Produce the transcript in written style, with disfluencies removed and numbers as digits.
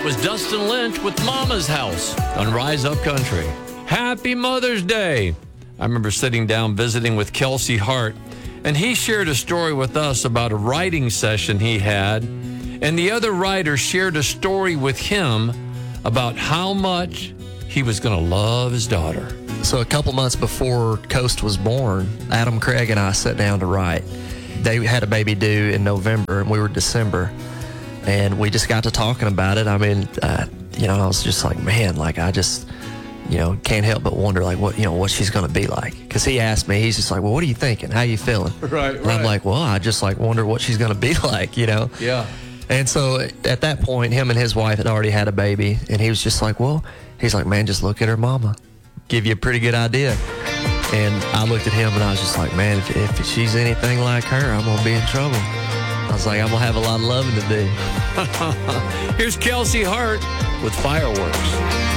Was Dustin Lynch with Mama's House on Rise Up Country. Happy Mother's Day. I remember sitting down visiting with Kelsey Hart, and he shared a story with us about a writing session he had, and the other writer shared a story with him about how much he was going to love his daughter. So a couple months before Coast was born, Adam Craig and I sat down to write. They had a baby due in November, and we were December. And we just got to talking about it. I mean, I was just like, man, like I just, can't help but wonder, like, what she's going to be like. Because he asked me, he's just like, well, what are you thinking? How you feeling? Right. And I'm like, well, I just like wonder what she's going to be like, Yeah. And so at that point, him and his wife had already had a baby. And he was just like, he's like, man, just look at her mama. Give you a pretty good idea. And I looked at him and I was just like, man, if she's anything like her, I'm going to be in trouble. I was like, I'm going to have a lot of loving to do. Here's Kelsey Hart with Fireworks.